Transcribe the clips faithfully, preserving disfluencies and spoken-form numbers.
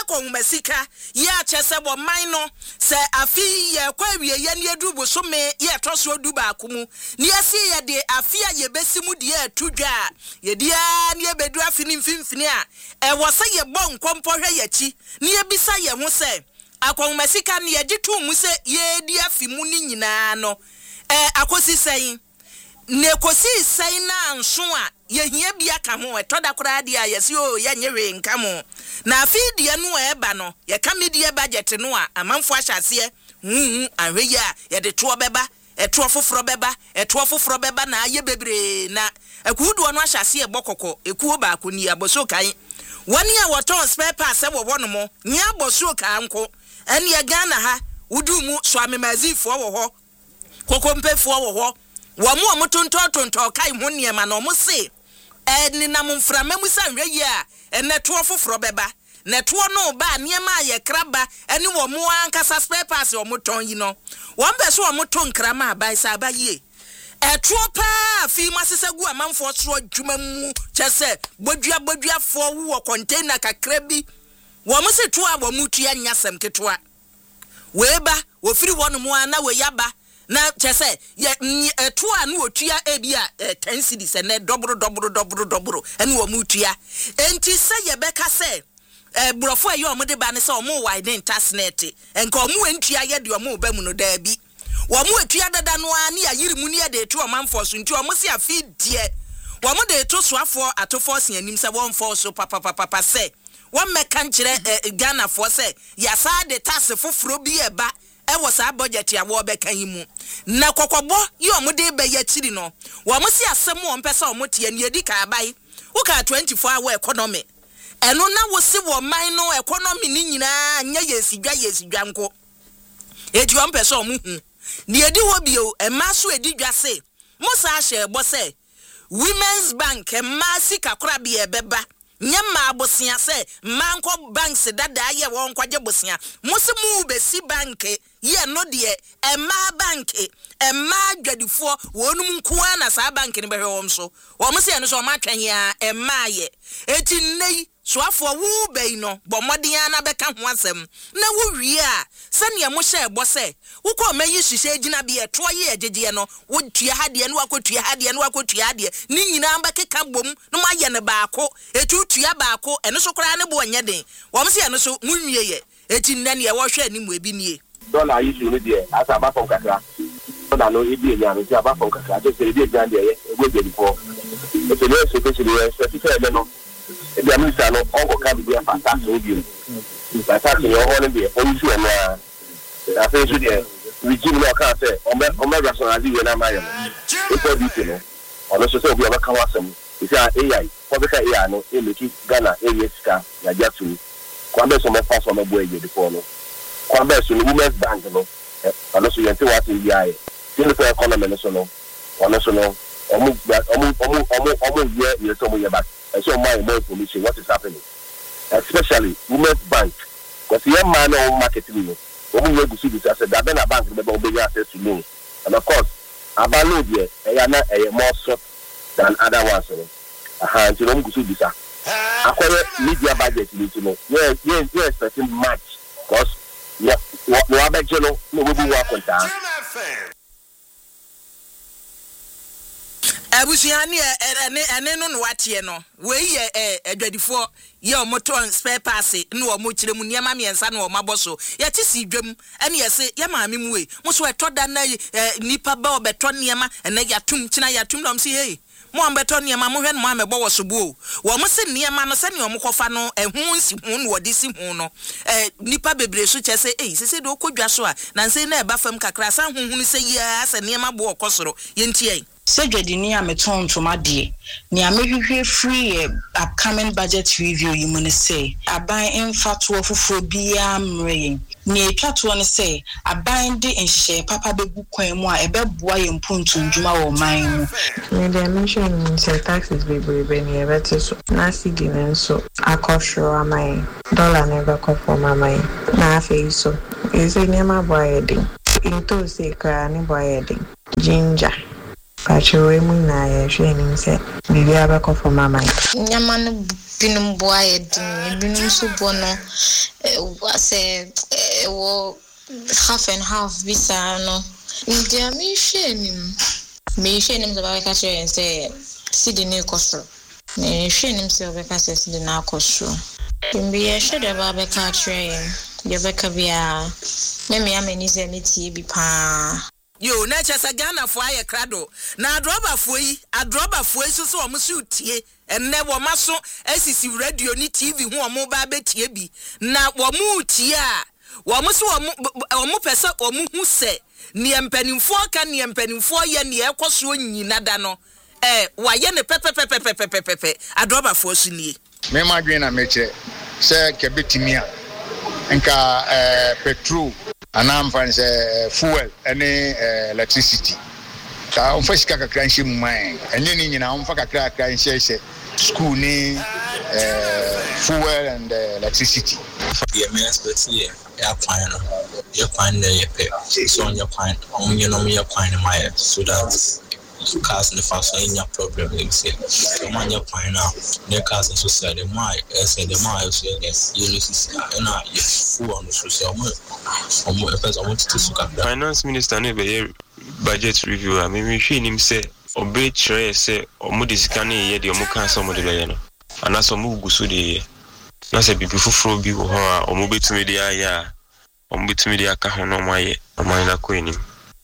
akonwumasika ya chese bo man no se afi ye kwawie ye ne edu bosome ye toso du ba akumu ne yesi ye de afi a ye besimu de atudwa ye dia ne ye bedu afi ni mfimfini a e wo se ye bo nkompo hwe ye chi ne ye bisa ye ho se akonwumasika ne ye gitu mu se ye di afi mu ni nyina no eh akosi sɛn ne kosi sɛn na nso a ye hia bia ka ho etoda kora dia yesi o ye nyewe nka mo na afi dia no eba no ye ka media budget no a amanfo ahyase hu ahwe ya ye de to beba eto foforo beba eto foforo beba na aye bebre na akudo no ahyase e bokoko ekuo ba ko ni aboso kan wani a woton spare parts e wo wono mo nya aboso kan ko ene ye Ghana ha wudu mu so amemazifo wo ho kokompefo wo ho wo mu omotonto tonto kai ho niema na omo se eni na mframa mu sanwe yi a eneto foforo beba neto no ba niema ye kraba eni wo mu ankasa spare parts wo moton yi no wo mbe so wo moton krama abai sa abaye eto pa fi masesegu amanfo so adwuma mu chese bodua bodua fo wo container kakra bi wo mo se to a wo mutua nyasem ketwa weba wo firi wo no mu ana we yaba na chese ye eto a no otua ebia ten cedis ene dobro dobro dobro dobro ene wo mutua enti se ye beka se eh brofo ayi omo de ba ne se omo wide internet enka omo entua ye de omo ba mu no da bi wo mo etua dada no ani ayiri mu ni ye de eto omanfo so nti omo se afi die wo mo de eto soafo atofo se anim se won fo so papa papa papa se wo meka nkire Ghana fo se ya sa de tasse foforo bi e ba e wo sa budget ya wo beka himu na kokobo ye omude be ya chiri no wo mo si asem wo mpesa wo mote ni edi ka abai wo ka twenty-four hour economy eno na wo si wo man no economy ni nyina nya yesidwa yesidwa nko edi wo mpesa wo mu hu ni edi wo bio e ma so edi dwa se mo sa hye bo se Women's Bank e ma sika kora bi e beba nyama abosia se manko banks dada ye won kwaje bosia musimu be si bank ye no de e ma bank e ma dwadifo wonum nkoa na sa bank ne behwe won so wo mo se no so ma twan ya e ma ye eti nei soafo wo bei no bomodin na beka ho asem na wo wie a sane mo hye ebo se wo ko mayi hihye gina bi eto ye agegye no wo tua hade no akotua hade no akotua hade ni nyina mbekeka bom no ma ye ne baako etu tua baako eno so kora ne bo onye den wo mo se eno so munwie ye eti nna ne ye wo hwe ni mu ebi nie dollar issue ni de asa ba fon kakra dollar no ebi enya no ti aba fon kakra to se bi enya de ye ego de before e se le se ke se le se ti se no ebi amisa no ongo ka bi ya fata so bi fata so yo ho ne bi o issue na a fe so de regime no ka se o me o me rationalize we na ma ye no e ko bi ti no ono so se obi aba ka wasem isi a A I ko be ka A I no e meki Ghana area sika ya jatu kwa be so me pass o me bo eje before no kwa be so Women's Bank no ono so yente what in dia e tin ko economy no so no ono so no omu omu omu omu omu ye ye so mo ye back so my more information what is happening especially Women's Bank because your man on marketing no omu ye gusi this as a Dabena Bank be be be access to loan and of course abalo there e na e more short than other ones no aha nti no gusi this akore media budget ni to no yes yes yes expecting much because no no abegye no no we be work on that abusuani ene ene no no watie no we ye adwadifo ye omoton spare parts no wo mo kiremu niam miensa no wo maboso ye ti si dwam ene ye se ye maame mu we mo so etoda na nipa ba obeto niam ene ya tum kina ya tum no msi hey mo ambeto niam mo hwe no mo amebo wo so buo wo mo se niam no se ne wo kofa no ehun si hu no wodi si hu no eh nipa bebre so chese eh sese do kodwa so a na nse na eba fam kakra san hu hu se ya se niam abo okosoro ye ntie Sejedi ni ameton tomade ni amehwehwe free upcoming budget review you mun say aban emfato foforo bia mre ni etwato ne say aban de enhye papa begu kwan mu a ebeboa ye mpuntu ndwuma wo man mu ni dimension say taxes be be ni ebete so na sidi ne so akosho amai dollar never conform amai na afi so is any ma boy edin into say kra ni boy edin ginger Pacho mu na ye hwe nim se bibi abekọ for mama. Nyama no binum boa ye din, binum so bo no ase wo half and half bisa no. Ndia me hwe nim. Me hwe nim so ba ka chere say sidi ne kosoro. Me hwe nim se ba ka say sidi na kosoro. Mbi ye hwe de ba ba ka chere ye ba ka bia. Me me ameni se me tie bi pa. Yo na chesa Ghana fo aye krado na adroba fo yi adroba fo yi so so omusu tie enne wo maso asisi radio ni T V hu omo ba betie bi na wo mu tie a wo muso wo mu pese wo mu hu se ne empanimfo aka ne empanimfo ye ne ekoso nyina da no eh wa ye ne pepe pepe pepe pepe adroba fo so nie me ma dwen na meche se ke betimi a nka eh petrol anam fan say fuel any electricity ka on fa sika kakra nche mu man enye ni nyina on fa kakra kakra nche se school ni fuel and electricity yeah me expect here ya kwan no ya kwan na ye pe so on your kwan on you know me ya kwan my so that cars the fast in your problem you say the man your kwan now the cars so say the my say the my so yes you listen na you full on so say Finance Minister no be budget review a me hwe nim say obe chere say omo disika na ye de omo kan so omo de be ye no ana so omo gusu de na say bibi fufuro bi wo ho a omo betumi de aya omo betumi de aka ho no omo aye omo na ko enim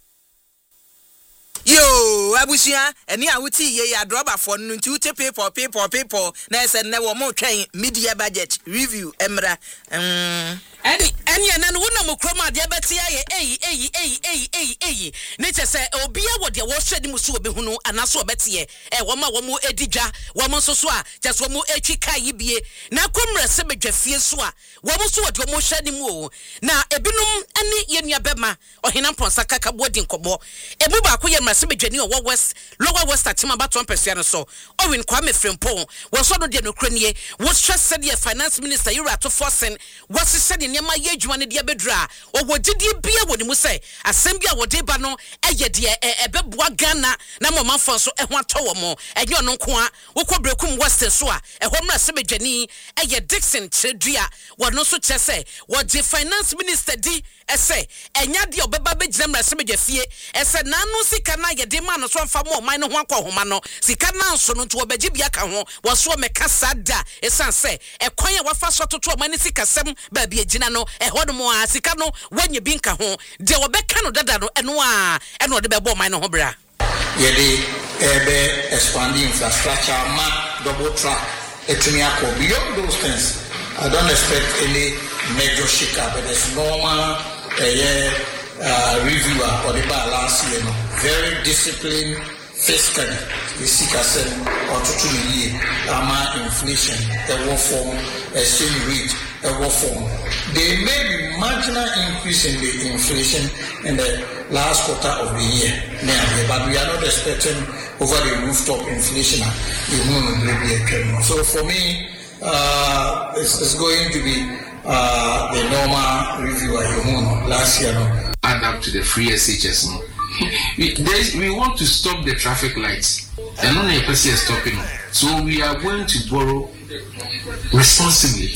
yo abusia eni awuti ye ya droba for no nti uche people people people na say ne wo mo twen media budget review emra um Any any and no kroma de betia ye eyi eyi eyi eyi eyi eyi ne chese obia wo de wo hwede mu so obi hunu anaso obetie e wo ma wo mu edidwa wo mo so so a chese wo mu echi kai bie na komre se bedwafie so a wo mo so wo de mo hwede mu o na ebinum ani ye nua bema ohina ponsa kaka bodi nkobo ebu ba ko ye mrase bedwani o wo west lower west atima baton pesia no so owin kwame frempon wo so do de no kranie wo stress de finance minister yura to forcing wo se de nyama ye adwuma ne de bedra o wogidie bia woni mu se asem bia wode ba no eye de ebeboa Ghana na momafo so eho atowo mo enye ono nko a wo kobrekum western so a eho mra se bedwani eye Dixon Chedua wono so chese wo de finance minister di ese enya de obeba begina mra se bedwafie ese nanu sika na ye de ma no so mfa mo man no ho akohoma no sika na nso no to obagi bia ka ho wo so meka sada esan se ekwan ya wafa so toto man sika sem ba bia gina no eho no a sika no wanye bi nka ho de obeka no dada no eno a eno de bebo man no ho bra ye de ebe expanding infrastructure ma double track etimi akọ beyond those things. I don't expect any major shakeup, but there's normal uh, uh, reviewer or the last year. No? Very disciplined fiscally. We seek us or to year. Ama inflation, a war form, exchange rate, a war form. There may be marginal increase in the inflation in the last quarter of the year, but we are not expecting over the rooftop inflation. So for me, Uh, it's, it's going to be uh, the normal review at your last year. No? Add up to the free S H S. No? we, we want to stop the traffic lights. And not a person is stopping. So we are going to borrow responsibly.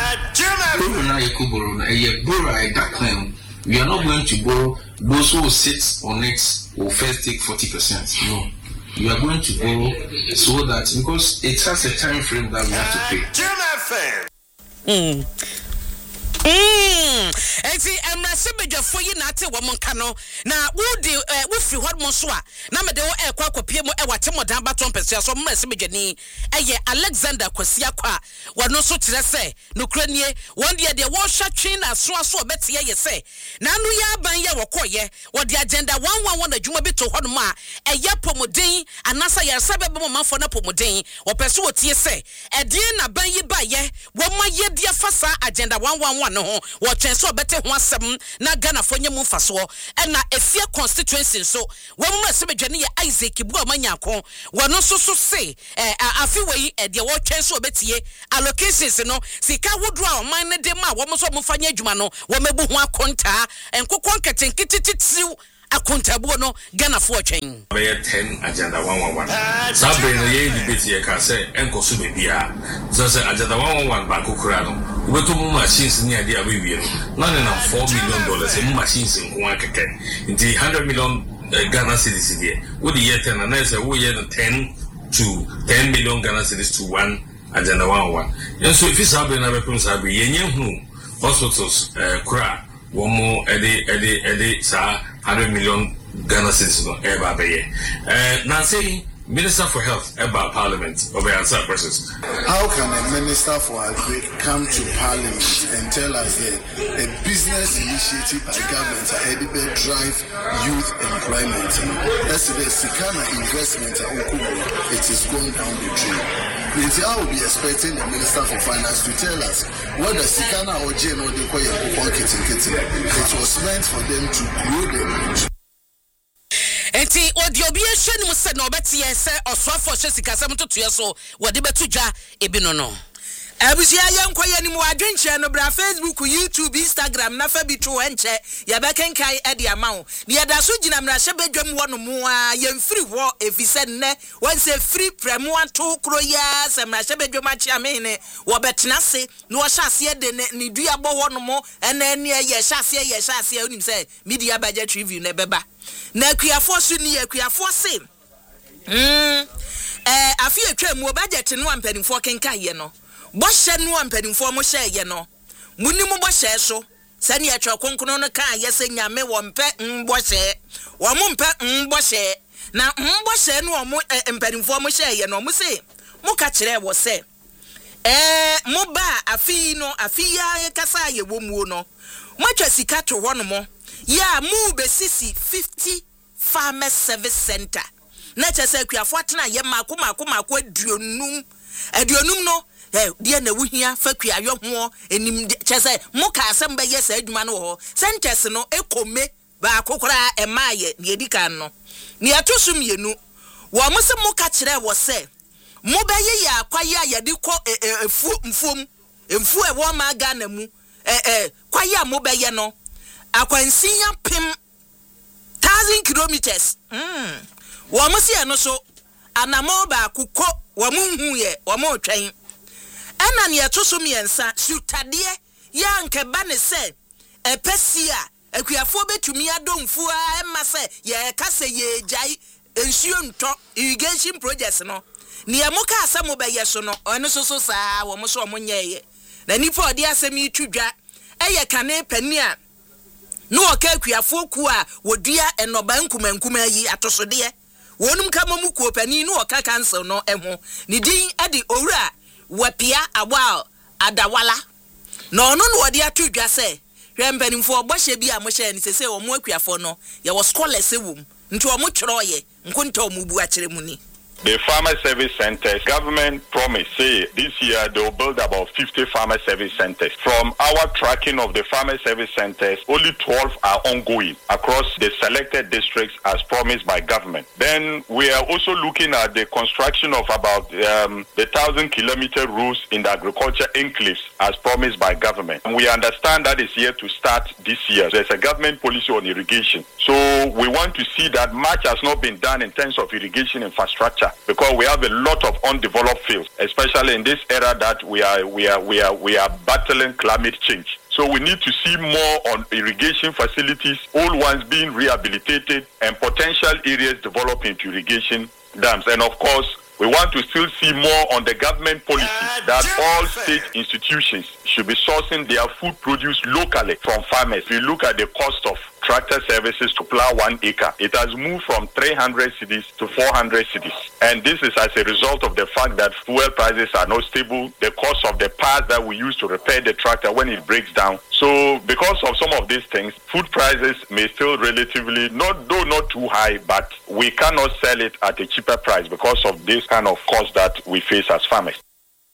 We are not going to borrow. Those who sit on it will first take forty percent. No. You are going to borrow so that because it has a time frame that we have to pay. Mm. Mm. Enti emrase bedwafo yi na ate wo monka no na wo de wo firi hɔ mo so a na me de wo e kwa kopie mo e wate modan baton pese so emrase bedwani eye Alexander Kwasi akwa wono so kire se no kranie won de de wo hwa twen na so aso obete ye se na anu ya ban ye wo koye wo de agenda one one one adwuma bi to hɔ no ma eye pomodin anasa ye sebe be mo manfo na pomodin wo pese wo tie se e de na ban yi ba ye wo ma ye de afasa agenda one one one no ho wo twen so obete ho asem na Ghana fo nyemu faso e na efie constituency so wo mu se bedwane ye Isaac bu amanyako wo no so so se eh afi wei e de wo twen so obetie allocations no sika wodro a oman ne de ma wo mo so mo fanya adwuma no wo mebu ho akonta enkokon ketenketitiw akontabo no Ghana for twɛn be ten agenda one one one sabe no ye debate ye ka say enko so be bia so say agenda one one one ba kokura no we to mu machines ni ade abewie no na na four million dollars e mu machines nko akeke nti one hundred million uh, Ghana cedis there wo the year ten na say wo ye ten to ten million Ghana cedis to one agenda one one one and so if sabe na be pem sabe ye nye hu hospitals uh, kura wo mo ede ede ede sa one hundred million Ghana cedis no e ba be ye eh na say Minister for Health about Parliament of answer questions. How can a minister for agri come to Parliament and tell us that a business initiative by government will drive youth employment? That's the Sikana investment it is going down the drain. I will be expecting the Minister for Finance to tell us whether Sikana or J M O it was meant for them to grow them. Enti odi obi ehwe ni mu se na obeti yese osofo hwe sikasam totoye so wode betudwa ebi no no abusia yenkwaye ni mu adwenche no bra Facebook, YouTube, Instagram na fa bi to enche ya bekenkai e de amawo ni yada so gina mra hye bedwam wo no mu a yemfiri ho efise nne won se free premu ato kro ya se mra hye bedwam achi amene wo betena se no wo hyase de ni dua bo ho no mo ena ne ye hyase ye hyase onim se media budget review na beba na akuafo so ni akuafo se mm eh afi atwa mu budget no ampanimfo kenkaye no boshe no ampanimfo mo hye ye no munimu boshe so sani atwa konkono no kan ye se nyame wo mpe mboshe wo mo mpe mboshe na mboshe no mo ampanimfo mo hye ye no mo se mo ka kire wo se eh mo ba afi no afi ya kasa ye wo mu no mo twa sika to ho no mo ya mu be sisi fifty farmer service center na chese akuafo atena ye mako mako mako aduonum aduonum no eh die na wuhia fakua yo ho enim chese mo ka asem ba yes adwuma no ho centers no ekome ba kokora emaye ne edika no ne atosum yenu wo mo se mo ka kire wo se mo ba ye ya kwaye ayade ko efu mfom emfu e wo ma ga na mu eh eh kwaye mo ba ye no akwansinya pim thousand kilometers mm wo mo se no so anamo ba kuko wo mo hu ye wo mo twen ena ne etoso miensa sutade ya nke ba ne se epesia akuafo betumi adomfu a ema se ye kase ye jai ensuo nto irrigation projects no ne amoka asamo ba ye so no ono so so saa wo mo so mo nyeye na nipo odi asemi tudwa eye kane pani a no oka akuafo ku a wodua enoba nkuma nkuma yi atosode wonum kama mu ku pani no oka cancel no eho ne din ade owura wapia awal adawala no no no odi atudwa se hwempanimfo oboshe bi a mo hye ni sese wo mo akuafo no ye wo scholars ewum nti wo mo twroye nkonta wo mu bu akire mu ni. The farmer service centers, government promised, say this year they will build about fifty farmer service centers. From our tracking of the farmer service centers, only twelve are ongoing across the selected districts as promised by government. Then we are also looking at the construction of about um, the thousand kilometer routes in the agriculture enclaves as promised by government. And we understand that is here to start this year. There's a government policy on irrigation. So we want to see that much has not been done in terms of irrigation infrastructure, because we have a lot of undeveloped fields, especially in this era that we are we are we are we are battling climate change. So we need to see more on irrigation facilities, old ones being rehabilitated, and potential areas developing into irrigation dams. And of course, we want to still see more on the government policy that all state institutions should be sourcing their food produce locally from farmers. We look at the cost of tractor services to plow one acre. It has moved from three hundred cities to four hundred cities. And this is as a result of the fact that fuel prices are not stable, the cost of the parts that we use to repair the tractor when it breaks down. So because of some of these things, food prices may still relatively, not though not too high, but we cannot sell it at a cheaper price because of this kind of cost that we face as farmers.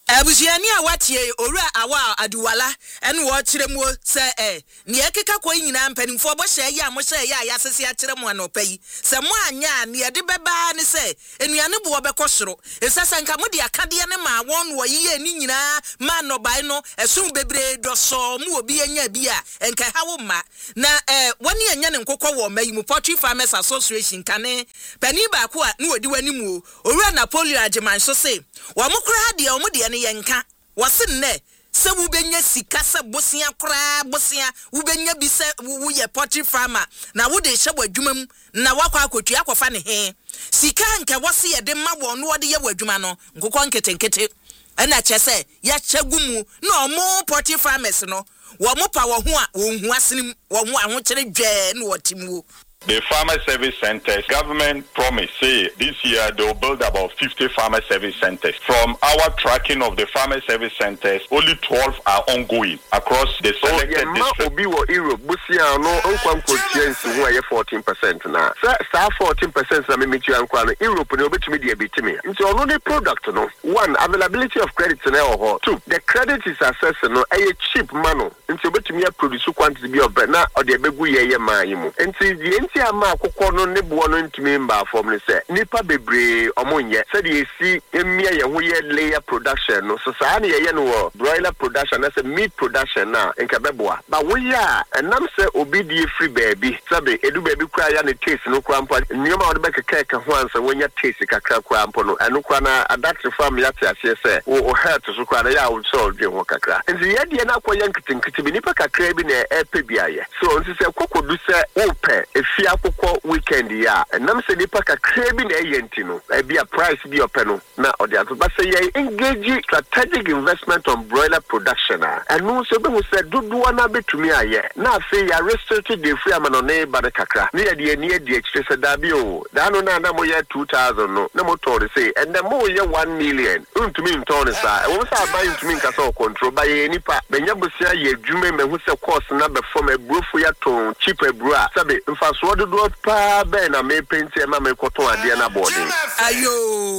Abusiani a watie owura awa aduwala ene wo kire mu se eh ne ekeka kwa nyina mpanimfo bo hye ya mo hye ya yasese a kire mu anopa yi se mo anya ne yede beba ne se enuane bo obekosoro esasa nka mo de akade ne ma won wo yiye ni nyina ma no bai no esun bebre doso mu obi anya bi a enka hawo ma na eh woni anya ne nkokọ wo mayi mu Poultry Farmers Association kane pani ba ko a ne wodi wani mu owura Napoleon Ajeman so se wo mo kura de wo mo de ne yenka wasin ne se wo benya sika se bosia kura bosia wo benya bi se wo ye Poultry farmer na wo de hye wadwumam na wakwa akotu akwafa ne he sika nka wose ye de ma wo no de ye wadwuma no nkokọ nketenkete ana chese ya chagumu na omo Poultry farmers no wo mo pa wo ho a wo hu asenim wo ho ahokere dwe na wotimu. The farmer service centers, government promise, say this year they will build about fifty farmer service centers. From our tracking of the farmer service centers, only twelve are ongoing across the selected oh, yeah, districts. Obi wo Europe, Busia no unkwan conscience who are fourteen percent now. Sir, fourteen percent na me mechi ankwan Europe no betumi dey betimi. Nti ono the product no. One, availability of credit na ho. Two, the credit is assessed no a cheap mano. Nti betumi produce quantity bi of na or the begu ye ye man yimu. Nti the Ti ama akokọ no ne bo no ntumi mba form ne se nipa bebre omonye se de esi emia ye ho ye layer production no so saa ne ye no broiler production na se meat production na enka beboa ba wo ya enam se obi die free baby sabe edu baby kura ya ne taste no kura mpo nyoma wo de bekeka ka ho ansa wonya taste kakra kura mpo no eno kura na adapt farm ya te ase se wo health so kura na ya wo so dwe ho kakra nti ye de na akoya nkitinkiti bi nipa kakra bi na epe biaye so nti se kokodu se wo pe efi akokọ weekend ya enam se nipa kakra bi na eyenti no e bia price bi openo na odi ato ba se ye engage strategic investment on broiler production and no so be se dodo na betumi aye na afi ya restricted the free amano ne ba de kakra ne ye de ne de ekire se da bi o da no na na mo ye two thousand no na mo to say and the mo ye one million untumi ntone sa e wo sa ba untumi nkasa o control ba ye nipa benya bosia ye dwume me hu se course na be form ebrofo ya to cheap ebru sabe mfa so dodo pa be na me penti ma me koto ade na boarding ayo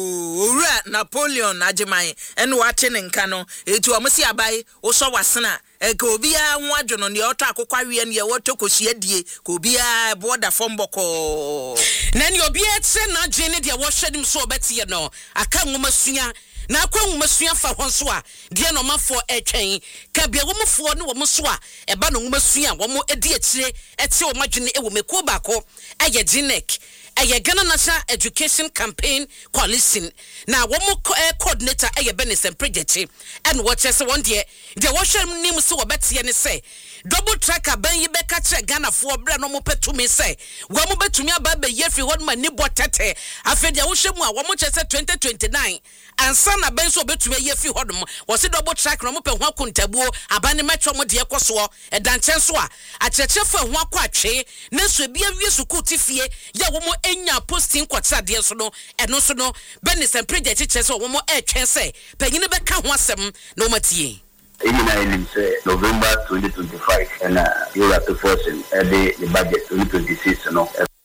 owura Napoleon Ajeman ene wate ne nka no etu omosi abai wo so wasena e ka obia ho adwono ne oto akokwa wie ne woto kosia die ka obia border form boko na ne obia tse na gene de wo hwedim so obetie no aka nwoma sua na akwa nwoma sua fa ho so a de no mafo etwen ka bia wo mfo ne wo mso a eba no nwoma sua wo mo edi akire ete wo madwene e wo meko bako aye Ginek aye Ghana National Education Campaign Coalition na wo mo coordinator aye Benison project and what say one day de wo hwem nim se wo betie ne say double tracker ban yi be ka kire Ghana fo bra no mo petumi say wo mo betumi aba be yefi hod ma ni botete afedia wo hwem a wo mo chese twenty twenty-nine ansa na ben so betumi yefi hod mo wo se double tracker no mo pe ho akontabuo abane matwo mo de ekoso e danchen so a acheche fa ho akwa atwe na so bia wie suku tifie ya wo mo enya posting kwata de so no eno so no Benison project chese wo mo e twen say panyine be ka ho asem na o matie Imina in November twenty twenty-five and uh, you have to force in the, the budget twenty twenty-six you know.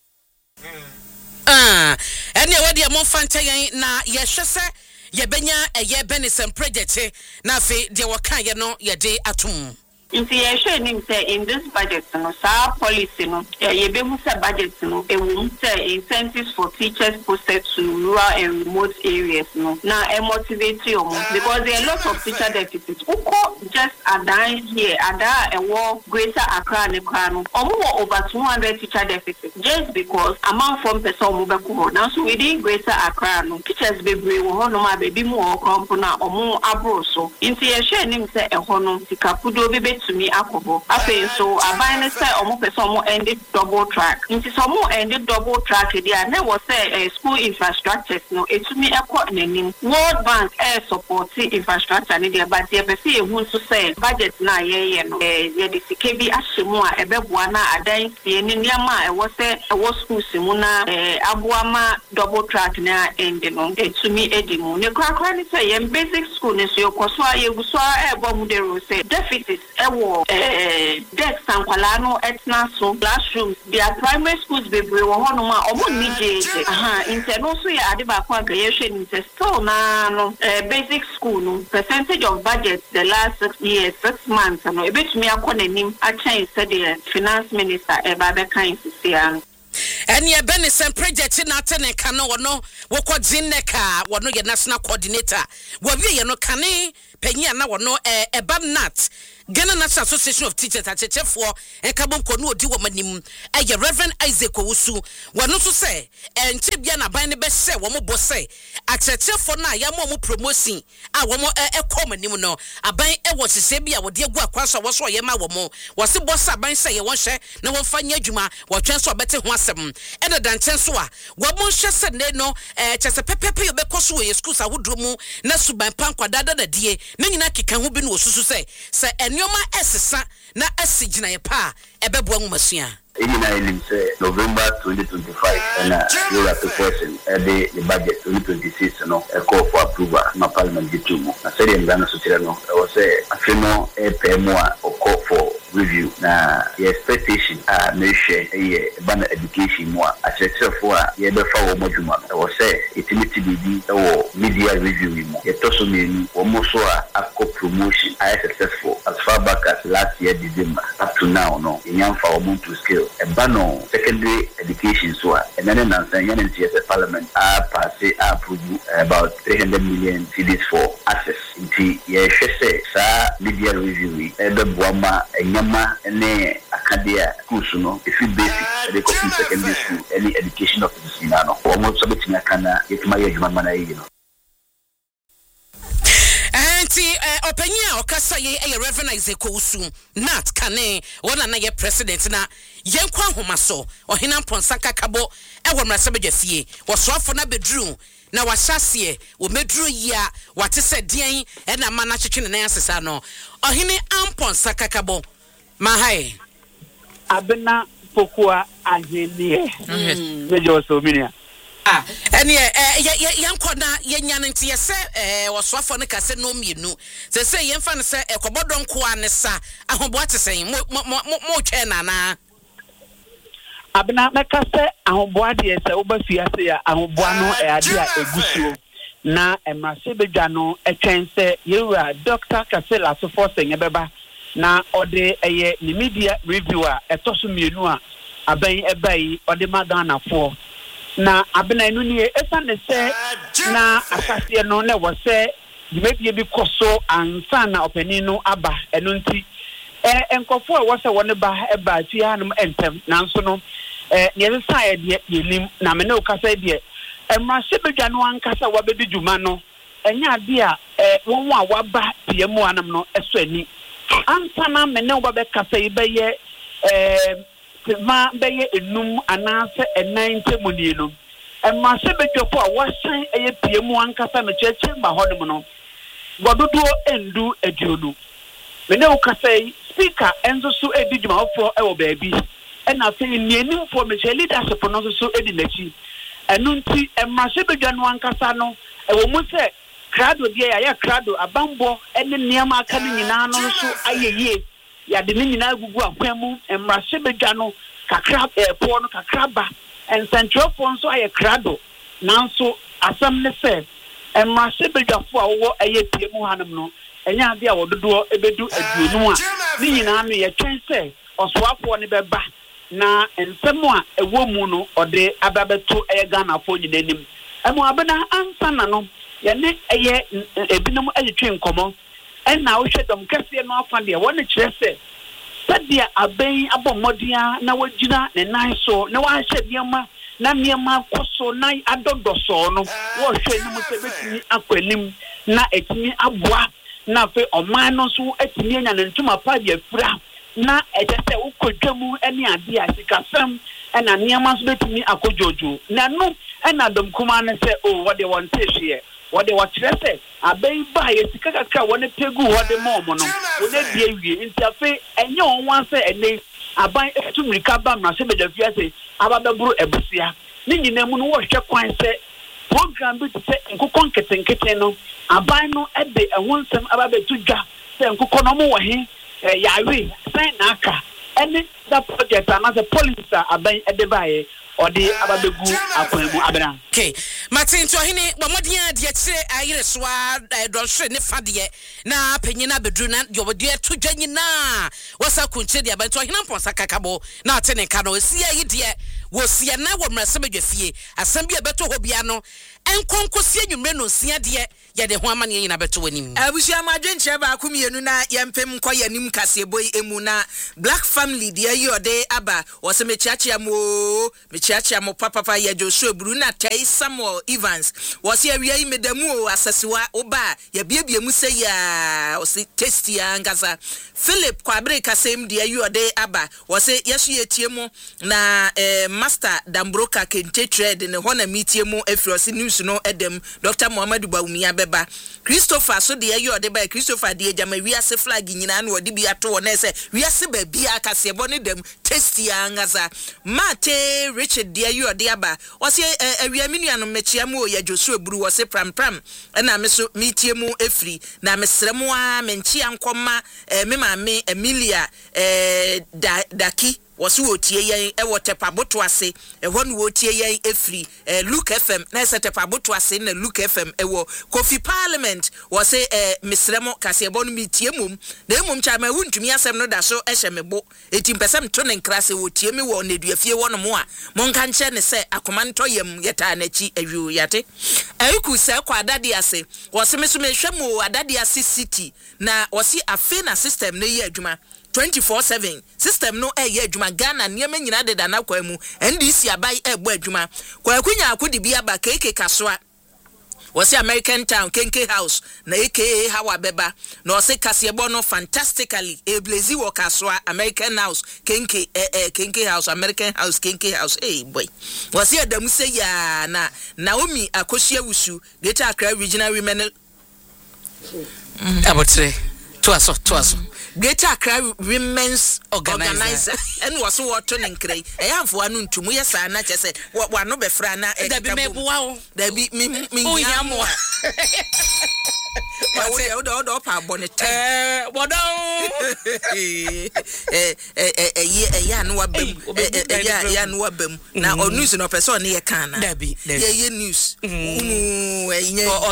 Ah, and you already a more fancy na yeshese ye benya a ye Benison project na fe de waka no ye de atum. Inti ye share nim say in this budget no sa policy no ye be mu say budget no e wo say incentives for teachers posted to rural and remote areas no na e motivate you because there are a lot of teacher deficits uko just adan here ada e wo Greater Accra ne kwa no omo over two hundred teacher deficits just because amount from person omo be ko now so within Greater Accra no teachers be bre wo ho no ma be bi mu o krompo na omo abro so inti ye share nim say e ho no sikapudo be to me akobo afa so aban say omo person omo ended double track nti so omo ended double track dia na wo say school infrastructures no etumi ekọ nanim World Bank air support infrastructure ne dia but dia be say ehun so say budget na ye ye no eh ye de sikebi ahyemu a ebeboa na adan sie ne niam a wo say e wo school simu na eh aboama double track na end no etumi edimu ne krakra ne say ye basic school ne so yokoso a ye guso a ebo mu de ro say deficit ewo eh desk sankwala no etna so classrooms their primary schools be bre wo hono ma omo ni jeje aha interno so ya ade ba kwa gayehwe ni still na no basic school no percentage of budget the last six years six months no ebetumi akọ nanim a change said the finance minister e ba be kan sisia and ye benison project na tene kan no no wo ko dineka wo no ye national coordinator wo wie ye no kane panyi na wo no e eba nat Ghana National Association of Teachers at Chefo and Kabonko no di womanim eye Reverend Isaac Owusu wano so say and tibia na ban ne be say wo mo bo say at Chefo na ya mo mo promoting a wo mo e komanim no aban e wo sese bia wo de agu akwanso wo so ye ma wo mo wo se bo sa ban say ye won hye na wo fa nya adwuma wo twen so bete ho asem e na dan chen so a wo mo hye se ne no e chese pepepe yo be koso ye schools awodro mu na suban pankwada da da die na nyina keka ho bi no susu say say Nyoma esesa na esigina ye pa ebebo anwumasua Ina ilim say November twenty twenty-five and uh, you have to question the, the budget twenty twenty-six no a call for approval na parliament gitumu na say the Ghana Society no I was say afino e P M a call for review na the expectation a uh, me share e ban education mo a check for ye be fa wo moduma I was say utility bibi e wo media review mo ye to so menu wo mo so a akọ promotion I successful as far back as last year December up to now no in fa wo to scale a bano secondary education so and then answer yan T S parliament a pass a approve about three hundred million cedis for access into ye say sa media review e be boama enyama ene akadia schools no if you basic they copy secondary school any education of the sinano almost something kana yetima ye juma mana yi no Anti openya okasa ye e Reverend Isaac Owusu nat kane wona na ye president na yenkwa homaso ohina mponsa kakabo e wo mrasebedwa fie wo soafo na bedru na wahyasie wo medru yia wate se den e na mana twetwe ne asesa no ohine amponsa kakabo mahai abena pokua ahenie mejo so minia ah ene eh yankona yenya nti ye se eh wosoafo ne kase no mienu se se yemfa ne se ekobodon ko anesa ahobo atesen mo mo twa na na abena meka se ahobo ade se oba fiase ya ahobo no e ade a egusuo na emrase bedwa no etwen se yewura Doctor Kasela so for senye beba na ode eye ni media reviewer etoso mienu a aban ebai ode magana fo na abena enu ni esa ne se na asase no na wo se dibedie bi koso ansa na opani no aba enu nti eh enkofo a wo se woni ba eba ti hanum entem nanso no eh ne sa ye de yelim na me ne okasa de emrase bedwa no ankasa wa bedi djuma no enya ade a eh won a waba piemu anam no eso ani ansa na me ne wo ba kasa yi be ye eh ma beye enum anase enan temuni no emma se bedwofo a wasan eye piemu ankasa no cheche ba honum no gododo endu aduonu me ne ukasai speaker enzo so edi dwumafo e wo baabi e na fe ni enimfo me che leadership no so edi nachi enu nti emma se bedwa no ankasa no e wo mu se krado die ya ya krado abambo ene niam aka no nyina no so ayeye ya de ni nyina gugu akwamu emrase bedwa no kakra po no kakra ba en central phone so aye krado nanso asam ne se emrase bedwa fo a wo aye piemu hanum no enya ade a wododo ebedu aduonu a ni nyina no ye twen se osoafo ne beba na ensemu a ewo mu no ode ababeto eye Ghana fo nyina nim emu abena ansa na no ye ne eye ebinum aye twen komo ena wo hwedom kase no afa de wona kire se sadia aben abomodia na wagina ne nan so na wa hye biama na miema koso na adodoso no wo hwe ni musebetini akwanim na etimi aboa na fe oman no so etimi anya ne ntuma pa de afura na ejese ukodwamu ene ade a sikasam ena niema so betimi akojojo na no ena dom kuma ne se o what they want to share what they want to say abai ba ye sikaka ka woni pegu wode momo no wode die wie nti afi enye onwan se ene aban etumrika ba na se bedafia se ababeburu ebusia ni nyina mu no wo hwe kwan se program bi se nkokon ketenkete no aban no ede ehonsem ababetu dwa se nkokon no mo wo he eh yawe sign naka any that project another policy aban edebaye or the ababegu akwemu abena. Okay, Martin to hini wamodia de kire ayire soa donhwe ne fade na panyina bedru na de obode to dwanyina wasa kunche de aban to hina mponsa kakabo na atene ka no sia yi de wosia na wo mrase badwafie asam bi abeto ho bia no enkonkosie nwumre no sia de ye de ho amane nyina beto wanim abusia madwenche ba akumienu na yempem koye nim kaseboy emu na black family de ayode aba wosemechiachia mo mechiachia mo papa ya Joshua Bruna Tai Samuel Evans wose awia yi medamu asasiwa oba ya biebie mu se ya wose tasty angaza Philip Kwabre kasem de ayode aba wose yesu yetie mu na eh, master Dambroka Kente Trade ne hona mitie mu efrose news no edem Doctor Muhammadu Bawumia beba Christopher so de ayode ba Christopher de jama wiase flag nyina na odi bi ato wona se wiase ba bia kasebo ne dem tasty angaza Mate Richard de ayode aba wose awia minua no mechia mu ya Joshua Buru wose pram pram na me so mitie mu efri na mesremu a menchia nkoma me maame Emilia eh daki wose wotie yen e wotepa boto ase e honu wotie yen efri eh, Luke F M na setepa boto ase na Luke F M e wo Kofi Parliament wose eh, misremo kasebo no mitie mum na mum cha ma wuntumi asem no da so e hyemebo eti mpesem to ne nkrase wotie mi wo na duafie wono mo a monka nche ne se akomanto yam yeta na chi awu yate ayiku se kwa adade ase wose meso mehwemo adade ase city na wose afe na system na yi adwuma twenty-four seven system no eh ye adwuma Ghana niam nyina de da na kwa mu N D C abai eh bo adwuma kwa akunya akudi bia ba keke kasoa wose American Town Kenke House na aka Hawa Beba na wose kasebo no fantastically e blazy wo kasoa American House Kenke eh eh Kenke House American House Kenke House eh boy wose adamu se ya na Naomi Akosia Wusu Greater Accra Regional Women abotre to aso to aso Greater Accra Women's Organizer and was water and cray. I have one to me, yes, I not just one no befra na there be me wow there be me me yamo. I would order up our bonnet. Eh, what eh, eh, eh, eh, yan wabem, eh, yan wabem. Now, or news no person near Kana. There be, yeah, news. Oh,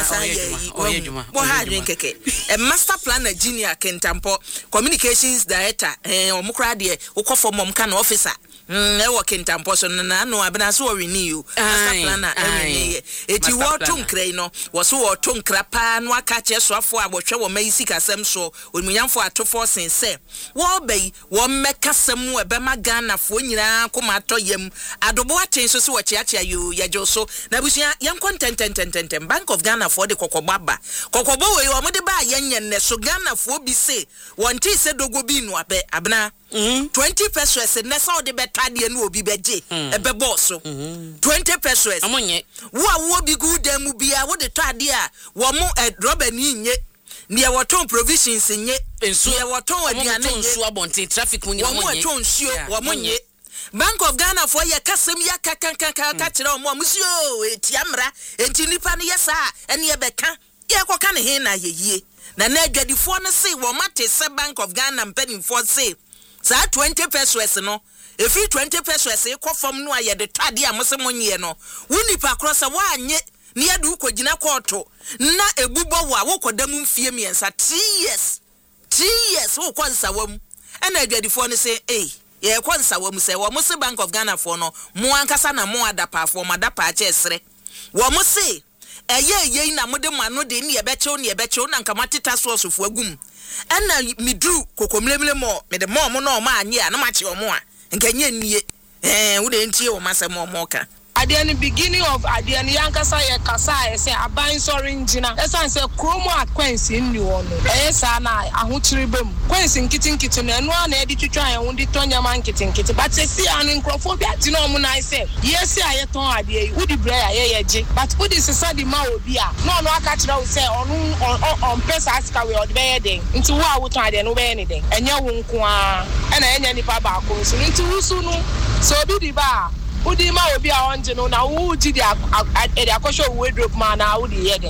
yeah, what had you a master planner, junior Kentampo, communications director, eh, or Mukradi, who call for mom can officer. Mm, working tampo so na no abena so renew master planner every eti wo tonkra no wo so wo tonkra pa no aka che soafo abotwe wo mai sikasem so onmunyamfo atofo sense wo bai wo mekasem wo be magana fo nyina koma atoyem adobo aten so so wo chiachia yo yajo so na busia yam content Bank of Ghana for the kokobaba kokobo we wo de ba yenyen ne so Ghana fo bi se won ti se dogo bi no abe abena twenty pesos na so de betade no obi beje e be boss twenty pesos amonye wo wo bi gu dem bia wo de tade a wo mo rubber ni nye ne wo ton provisions nye ensu ne wo ton aduane nye ensu abonten traffic mu nye wo mo ton nsuo wo mo nye Bank of Ghana for ya kasem ya kakankan ka kire o mo musio etiamra enti nipa ne yesa ene ye beka ye koka ne he na yeyie na na adwadifo no se wo mate se Bank of Ghana mpanimfo se sa twenty pesos no if you twenty pesos e kofam no aye de tade amose monye no wunipa krosa wa anye ne yadu kogina koto na ebubo wa wokodam mfie miensa three years three years wo kwansa wam ena adwadifo no se eh ye kwansa wam se wo mose Bank of Ghana for no mo ankasa na mo adapa for madapa ache sere wo mose eye ye na mode mano de ne ye beche ne ye beche na nkamateta so osofo agum ena midru kokomlemle mo me de mo mo no ma anye a na ma che o mo a nkanye nie eh wo de ntie o masem o mo ka at the beginning of at the yankasa ye kasa ye say aban sorry ngina esan say kromo akwensi nni wono eh sa na ahochiri bem kwensi nkitin kitin na enu na edi twitwa ye wundi tonya man kitin kitin but see an nkrofo bi ati no mo na say yes aye ton ade yi wudi bre aye ye je but wudi sisa di ma obi a no no aka kira wo say onu on pesa aska we od be ye den nti wo a wo ton ade no be ye ni den enya wo nko a e na enya nipa ba ko so nti wusu no so obi di ba Udi ma obi a onje no na wo ji dia e dia kwosho we drop ma na wo di ye den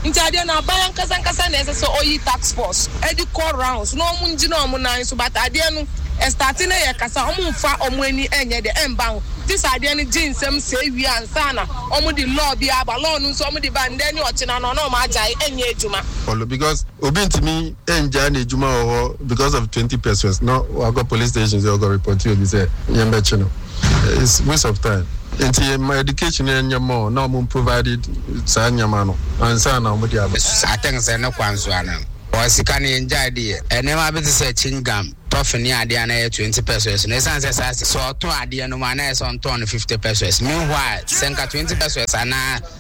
nti ade na aban nkasa nkasa na ese so oyi tax force edi call rounds no mu ngi no mu nan so but ade no starting na ye kasa omu fa omu ani enye de emban this ade ni jinsem say wi ansa na omu di law bi aba law no so omu di ba ndani ochina no no ma jai enye ejuma because obi ntimi enja na ejuma ho because of twenty pesos no I go police stations you go report you be say yembe chino it's waste of time. Into my education in your more no more provided Sanyamano and Sana Mudia. I think say no kwanzwana. Was can enjoy the and never be say chingam. Toughen ya Diana twenty pesos. No sense as so to idea no man is on ton fifty pesos. Meanwhile, Senka twenty pesos and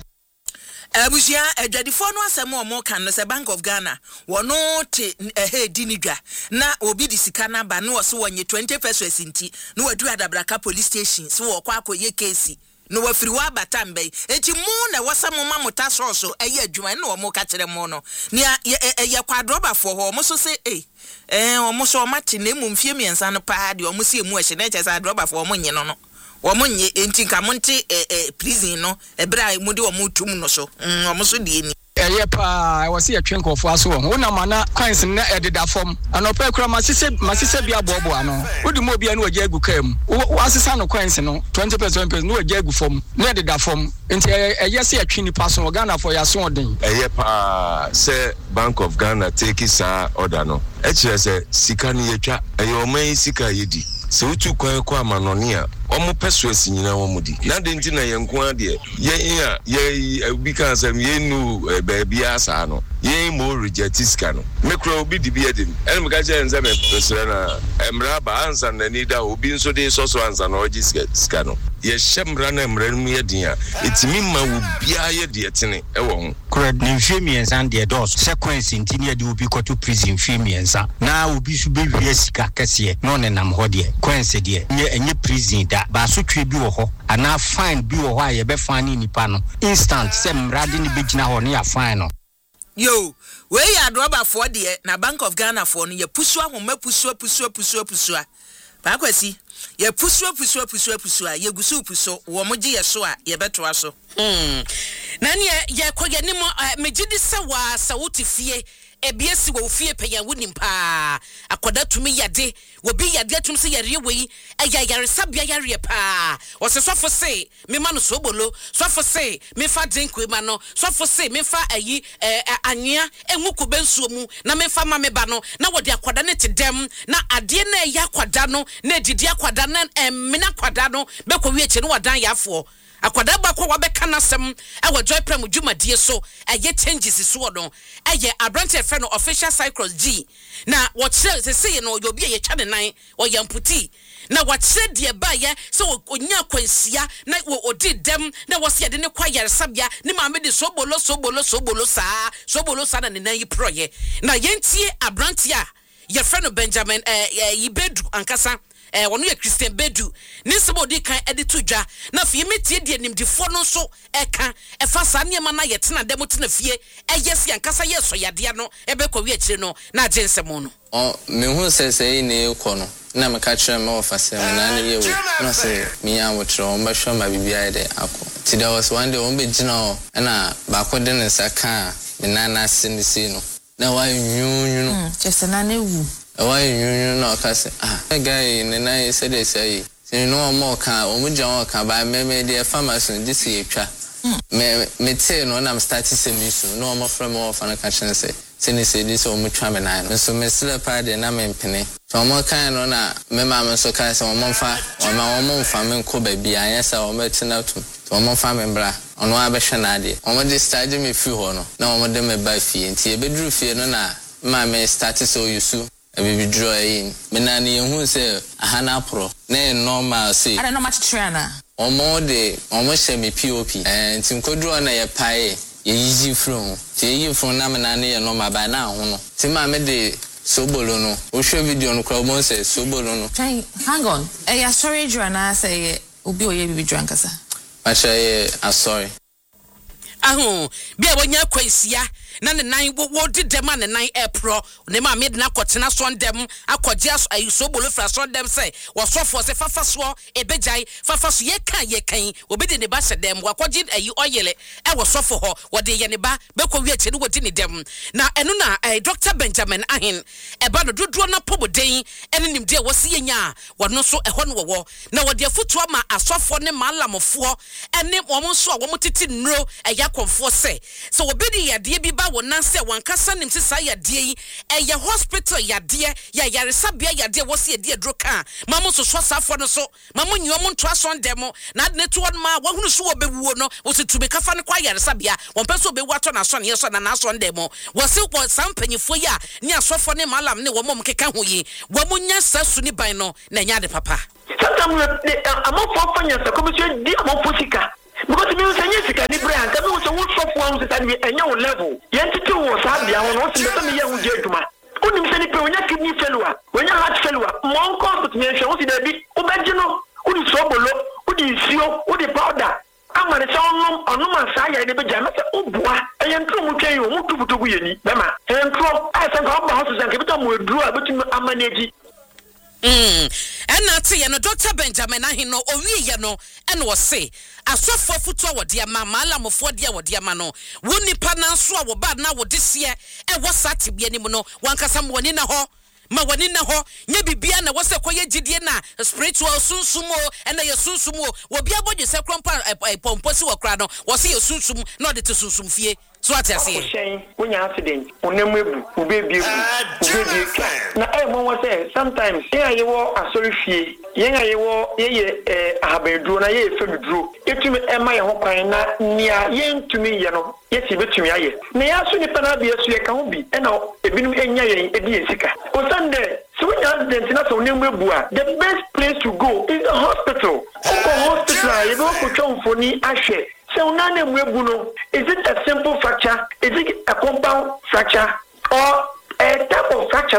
Abusia edwadifo no asem o mo kan no se Bank of Ghana wono te eh dinidwa na obi di sika na ba no so wonye twenty pesos nti no wadu adabraka police station so wo kwa akoye case no wafiri wa batambe eti mu na wasam mamuta so so eye adwuma na wo mo ka kire mo no ne ye kwadroba fo ho mo so se eh eh wo mo so mate na mu mfie miensa no pa de wo mo se mu ehye na eche sa droba fo mo nye no no womunye enti nka monte eh prison no ebra mu de wo mutum no so mm wo so de ni eye pa wo se atwen kofo aso wo na mana coins na ededa fom anopa kura masise masise bia bobo ano wodi mo bia no waje agu kam wo asesa no coins no twenty percent no waje agu fom na ededa fom enti eye se atwen ni paso Ghana for ya so den eye pa se Bank of Ghana take sa order no e kire se sika ni yetwa eye o man sika yedi se utu kwa kwa amanonia omo pesuasi nyina wo mudi na de nti na yenko ade ye ya ye obi kan sam ye nu baabi asa no ye mo reject sika no mekro obi di bi ade en me ga je nze me pesere na emra ba ansa na ni da obi nso de so so ansa na oji sika no ye shemra na emra mu ye din a etimi ma wo bia ye de etene e wo ho correct ni femi ensa de dos sequence ntini ye de obi koto prison femi ensa na obi su be wie sika kese no ne nam ho de kwense de nye enye prison da ba so twe bi wo ho ana fine bi wo ho a ye be fine nipa no instant se mrade ni begina ho ne ya fine no yo we ya droba for de na Bank of Ghana for no ye pusu ahoma pusu pusu pusu pusu ba kwasi ye pusu pusu pusu pusu ye gusu pusu wo mo je ye so a ye beto aso mm na ne ye koye ni mo megidi se wa sa wotifie ebiesi wo fie pe ya wonim pa akoda tumi yade wo bi yade atum se yare wei aya yare sabia yare pa wo se sofo se me ma no sobolo sofo se me fa drink we ma no sofo se me fa ayi anwea enwuku bensuo mu na me fa ma me ba no na wo de akoda ne tedem na ade na ya akoda no na didi akoda na me na akoda no be ko wie che no wadan yafo akwada ba kwa wabeka nasem e wa joy prem dwumadie so eye changes so no eye abrante e no official cycles G na what say say no you be ye twa de nan o yamputi na what say de ba ye so onya kwansia na wo odi dem na wo se de ne kwa yare sabia ne ma me de so bolo so bolo so bolo sa so bolo sa na ne nan yi proye na yentie abrante a ye no Benjamin eh Yibedu ankasa eh wono ye Christian Bedu ni sebo di kan editu dwa na fie metie die nimdifo no so eka e fa sa ne ma na ye tena dem tena fie eyesi ankasa ye so yade no ebe kwa wi akire no na agensemo no o me hu sese ne ko no na me ka kire me ofa se na ne ye wo na se me ya wo kire o mba hwa ma bibia de akọ ti da was one day o mbe gina o na ba ko de ne saka me na na sinisi no na wa nyunyu no chese na ne wu why you know cause ah guy ne na say dey say you know more kan o mu jan kan ba me me dey pharmacy this year twa me me tell no na starting semi no mo from off na ka chen say say say this o mu twa me na no so me slap pa dey na me mpene so mo kan no na me ma me so kan say mo mfa o ma o mo mfa me ko ba bia anya say o ma tina to so mo mfa me bra ono abehwe na ade o mo dey start me fi ho no na o mo dey me ba fi nti e bedru fi no na ma me start so yusu Baby draw in. Menani who say a hana pro. Ne normal say. I don't know much trana. Or more de almost semi P O P. And Tim Kodro na ya pie. Ye easy from. Te you from Namanani and normal by now. Tima made the sobolono. O show video on Crowbon says sobolono. Hang on. Eh, sorry, Joanna say Ubi or ye be drunk as a. I'm sorry. Aho, be a wonya kwansia na ne nan wo di dem na ne nan epro ne ma me na kotena so ndem akogye aso bolo fra so ndem say wo sofo se fafa so ebejai fafa so ye kan ye kan obedi ne ba se dem wakogye ayi oyele e wo sofo ho wo de ye ne ba bekọ wi achi ne wo di ne dem na eno na Doctor Benjamin Ahin eba no dodo na poboden ene nimde wo se yenya wo no so eho no wo na wo de afutu ma asofo ne malamofo ene wo mo so wo mo titi nro eya konfo se so obedi yade bi ba wo nanse wankasa nim se sa yade yi eya hospital yade ya yaresabia yade wo se yade dro kan mamo so so safo no so mamo nyi omo nto aso ndem na ne to ma wo hunu so wo bewuo no wo se tube kafa ne kwa yaresabia won peso bewu ato na so ne so na na so ndem wo se wo sampanyfo ya ni asofo ne malam ne wo mom keka ho yi wo mo nya sasu ni ban no na nya de papa sometimes I'm not for fun yes commission di am for sika because me say yes sika ni brand ka me so wo so for am sika ni enya wo level yen titi wo sa bia ho no se me me ye ho je aduma onim se ni pe onya kidney failure onya heart failure mo nko so me hwe wo si da bi wo beji no wo di so bolo wo di sio wo di powder amane se onnom onnom asa ya ne beja me se oboa eyen tro mu twen yo mu tubutubu yeni bema eyen tro ai se ko ba hospital ke bita mu eduru abetu amanage. Mm. And na te ye no Doctor Benjamin Ahin no owie ye no ene wo se asofo futu wo de ma malamofo de wo de ma no wo nipa na so a wo ba na wo de se e wo satibie ni mu no wankasa mo ni na ho ma wani na ho nya bibia na wo se koye gidie na spiritual sunsumo ena ye sunsumo wo bia bodwe se krompa pomposi wo kra no wo se ye sunsum na de te sunsum fie so ati ase when you accident onem ebu obebi ebu obebi na e mo wo say sometimes yen aye wo asori fie yen aye wo ye ye eh ahabeduro na ye efeduro etumi e ma ye ho kwan na nia yen tumi ye no ye ti betumi aye na ya so ni pana bia so ye ka ho bi e na ebinum enya ye e di esika o sande so when you accident na so onem ebu a the best place to go is the hospital o hospital ye go ko twonfoni ahwe. So none no, is it a simple fracture? Is it a compound fracture or a type of fracture?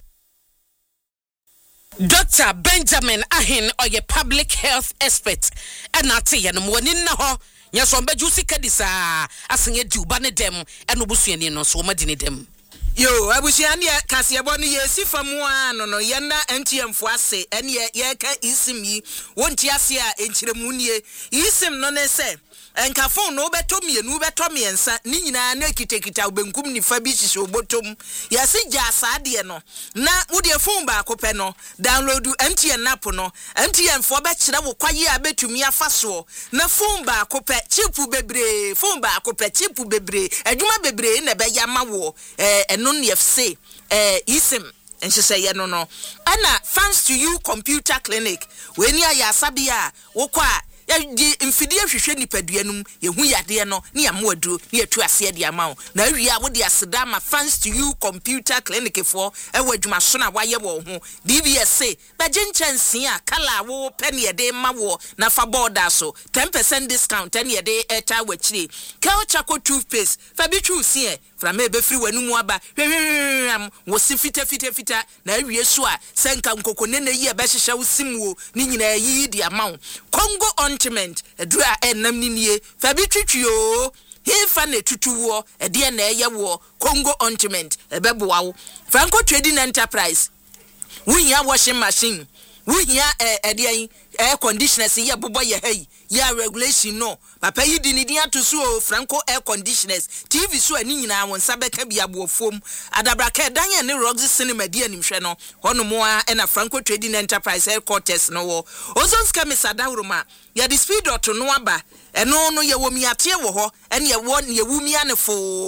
Doctor Benjamin Ahin or your public health expert and not say no one in ho. Yes, on Bejusi Kadisa, asking a Jubane dem and Obusian no so much in them. Yo, abusiania kasi aboni yesi famua no no yenda N T M fuase ene ye ka isimi wonti ase a enchiremunie isim no ne se enka phone no beto mienu beto miensa ni nyina na kitekita obenkum ni fa bi hihye obotom yesi ja saade no na wode phone ba akopɛ no download M T N app no M T N fo be kire wo kwaye a betumi afa so na phone ba akopɛ chipu bebre phone ba akopɛ chipu bebre adwuma bebre na be yama wo eh eno ne F C eh isim enhye ye no no ana thanks to you computer clinic we ni ayasabia wo kwa ya di mfidie hwehwe nipaduanum ye hu yade no ne ya moaduro ne atu ase de ama wo na awia wo de aseda ma thanks to you computer clinic for ewa adwuma so na waye wo ho D B S say beje nchanse a kala wo pe ne de ma wo na fa border so ten percent discount ne de eta wachire Kelchaco toothpaste fa bi twu sie from ebe free wanu mu aba hwehwehwam wo si fita fita fita na awie so a senka nkokone na yi ebe hyehyɛ wo simwo ni nyina yi di ama wo Congo ointment edura enam ni nie fa bi twitwio hefa na tutuwo ede na eye wo Congo ointment ebeboa wo Franco Trading Enterprise wuhia washing machine wuhia ede air conditioners ye bobo ye hey ya regulation no papa yi di ni dia to so Franco air conditioners T V so ani nyina won sabeka bia boofom adabraka dan ne Roxy Cinema di animhwe no hono mo a na Franco Trading Enterprise headquarters no wo ozons kamisa dawroma ya di speed dot no aba eno no ye wo miate wo ho ene ye wo ne wumia ne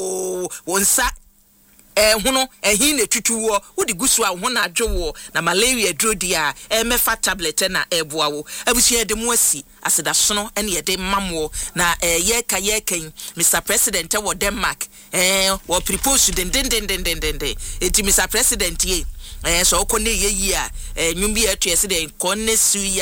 fo wonsa eh hono ehin na tutuwo wodi gusu a ho na adwowo na malaria drodia eh mefa tablet na eboa wo abusia de mu asi aseda sono ene ye de mamwo na eh ye ka ye kan Mister President wo Denmark eh wo propose den den den den den den eti Mister President ye eh so ko ne ye yi a eh nwumbi etu ese de konne su ya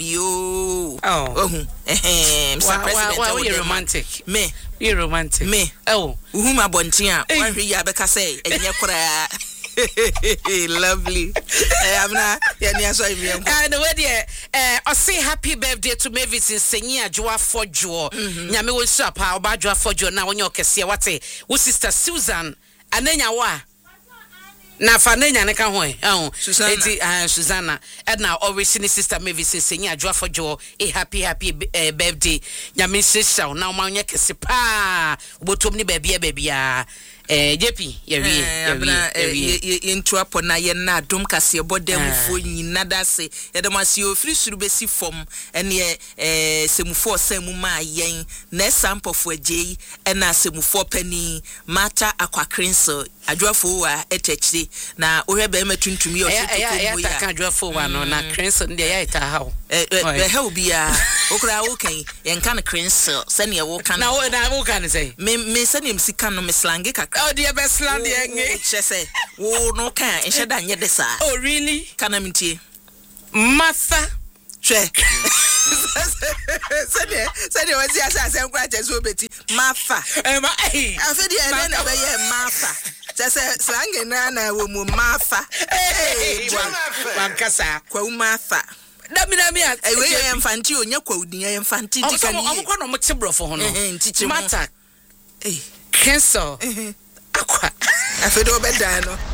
kaimio oh eh Mister President wo romantic me you romantic me oh uhuma bontia wan hwe ya beka say enye kora lovely eh amna ya ni aso imi enko and we there eh I say happy birthday to Mavis in Senya Joa Fojo. Nyame wo so pa oba Joa Fojo na wonye okese wate. Wo sister Susan anenya wa. Na fanenya ne ka ho eh. Eti ah Susanna. Edna always ni sister Mavis in Senya Joa Fojo a happy happy uh, birthday. Nyame sesha na wonye kese pa. Obotom ni baby baby ah. Eh J P yewie yewie into up na ye na dom kase bodam fo nyina dase ye dem ase ofiri suru besi fom ene eh semufo semu ma yen na sample fo agei ena semufo pani mata akwakrenso adwafo wa etechire na ohwe be matuntumi yo shito ko ya ya ta adwafo wa no na krenso ndi ya ita hawo eh eh he obi a okura wo kan yen kan krenso se ne wo kan na wo na wo kan say me me se ne msika no meslange kaka oh dear best land enge chese wo no kan enche da nye de sa oh really kana mtie Martha che sede sede wasi asa asa nkwa cheso beti Martha eh ma eh afedi ene na be ye Martha chese slange na na wo mu Martha eh wankasa kwa Martha dami dami a ewe ye mfanti onya kwa udin ye mfanti dikani amukwa no mtebrofo ho no ntichi Martha eh cancel akwa afedi obedan no